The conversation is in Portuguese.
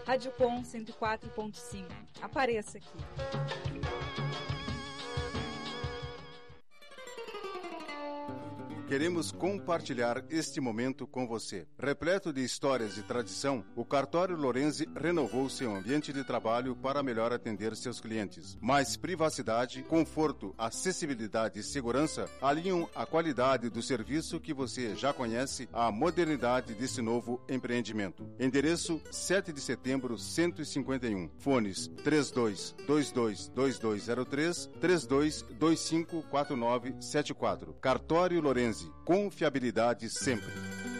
Rádio Com 104.5. Apareça aqui. Queremos compartilhar este momento com você. Repleto de histórias e tradição, o Cartório Lorenzi renovou seu ambiente de trabalho para melhor atender seus clientes. Mais privacidade, conforto, acessibilidade e segurança alinham a qualidade do serviço que você já conhece à modernidade desse novo empreendimento. Endereço 7 de setembro 151. Fones 32222203, 32254974. Cartório Lorenzi. Confiabilidade sempre.